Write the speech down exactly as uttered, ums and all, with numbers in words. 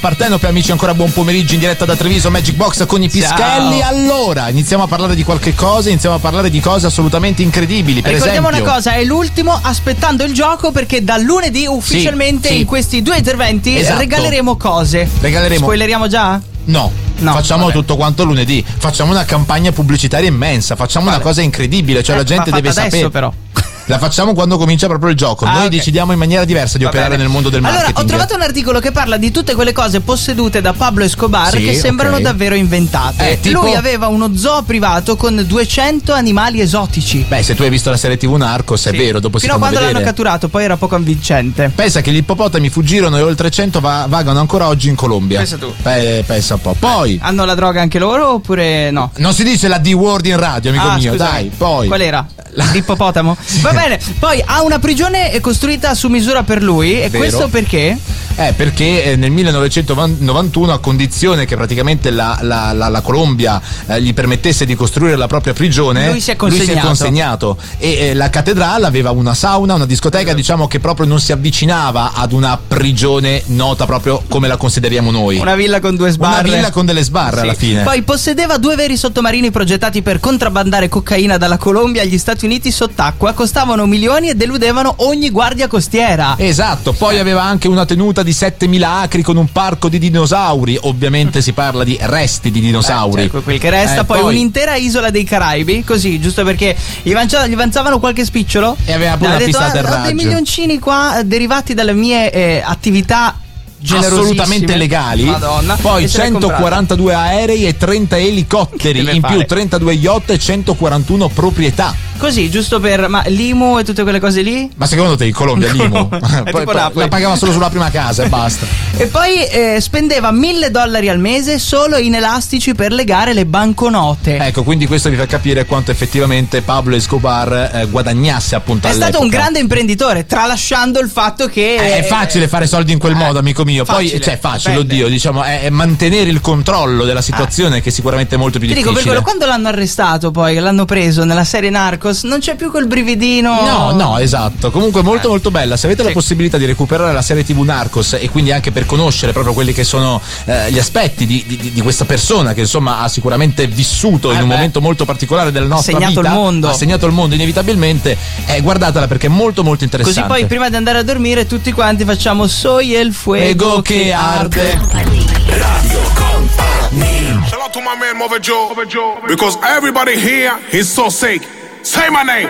Partenope, amici, ancora buon pomeriggio in diretta da Treviso, Magic Box con i Pischelli. Ciao. Allora, iniziamo a parlare di qualche cosa, iniziamo a parlare di cose assolutamente incredibili. Per Ricordiamo esempio, una cosa, è l'ultimo aspettando il gioco, perché da lunedì ufficialmente sì, sì. in questi due interventi Esatto. regaleremo cose. Regaleremo. Spoileriamo già? No, No, facciamo vabbè. tutto quanto lunedì. Facciamo una campagna pubblicitaria immensa. Facciamo Vale. una cosa incredibile. Cioè, Eh, la gente va deve fatta adesso, sapere. però. La facciamo quando comincia proprio il gioco. Ah, Noi ok. decidiamo in maniera diversa di Va operare bene. nel mondo del Allora, marketing. ho trovato un articolo che parla di tutte quelle cose possedute da Pablo Escobar Sì, che sembrano ok. davvero inventate. Eh, tipo? Lui aveva uno zoo privato con duecento animali esotici. Beh, se tu hai visto la serie tivù Narcos, è Sì. vero, dopo Fino si a fanno quando vedere. l'hanno catturato, poi era poco convincente. Pensa che gli ippopotami fuggirono e oltre cento va- vagano ancora oggi in Colombia. Pensa tu. Pe- pensa un po'. Poi Hanno la droga anche loro oppure no? non si dice la D-word in radio, amico Ah, mio, scusami. dai. Poi Qual era? La- L'ippopotamo? Va bene. Poi ha una prigione costruita su misura per lui. E Vero. questo perché? Eh, perché eh, nel millenovecentonovantuno, a condizione che praticamente la, la, la, la Colombia eh, gli permettesse di costruire la propria prigione, Lui si è consegnato. consegnato. E eh, la cattedrale aveva una sauna, una discoteca, diciamo che proprio non si avvicinava ad una prigione nota proprio come la consideriamo noi. Una villa con due sbarre. Una villa con delle sbarre Sì. alla fine. Poi possedeva due veri sottomarini progettati per contrabbandare cocaina dalla Colombia agli Stati Uniti sott'acqua. Costavano milioni e deludevano ogni guardia costiera. Esatto, poi aveva anche una tenuta di settemila acri con un parco di dinosauri. Ovviamente si parla di resti di dinosauri. Eh, cioè, quel che resta, Eh, poi, un'intera isola dei Caraibi, così, giusto perché gli, avanza- gli avanzavano qualche spicciolo. E aveva pure Ha la detto, pista "Ah, ho dei d'atterraggio." milioncini qua eh, derivati dalle mie eh, attività generosissime." Assolutamente legali. Madonna. Poi E se l'è centoquarantadue aerei e trenta elicotteri, Che deve in fare? più trentadue yacht e centoquarantuno proprietà. Così, giusto per. Ma l'Imu e tutte quelle cose lì? Ma secondo te in Colombia l'I M U? È Poi- tipo poi Napoli. la pagava solo sulla prima casa e basta. E poi eh, spendeva mille dollari al mese solo in elastici per legare le banconote. Ecco, quindi questo vi fa capire quanto effettivamente Pablo Escobar eh, guadagnasse appunto È all'epoca. stato un grande imprenditore, tralasciando il fatto che. Eh, È facile fare soldi in quel eh, modo, amico mio. Poi, facile, cioè, facile, dipende. oddio, diciamo, è, è mantenere il controllo della situazione che è sicuramente molto più Ti dico, difficile. per quello, quando l'hanno arrestato, poi che l'hanno preso nella serie Narcos, non c'è più quel brividino. No, no, esatto. Comunque molto Eh. molto bella. Se avete Sì. la possibilità di recuperare la serie tivù Narcos e quindi anche per conoscere proprio quelli che sono eh, gli aspetti di, di, di questa persona che insomma ha sicuramente vissuto Eh in un beh. momento molto particolare della nostra segnato vita, il mondo. ha segnato il mondo inevitabilmente, eh, guardatela perché è molto molto interessante. Così poi prima di andare a dormire tutti quanti facciamo Soy el fuego Ego che arde. Shout out to my man Mother Joe, because everybody here is so sick. Say my name.